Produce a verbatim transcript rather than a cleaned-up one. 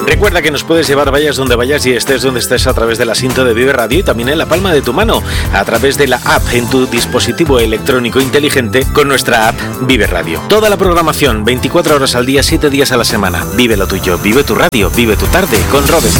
Recuerda que nos puedes llevar vayas donde vayas y estés donde estés a través de la cinta de Vive Radio y también en la palma de tu mano, a través de la app en tu dispositivo electrónico inteligente con nuestra app Vive Radio. Toda la programación, veinticuatro horas al día, siete días a la semana. Vive lo tuyo, vive tu radio, vive tu tarde con Robert.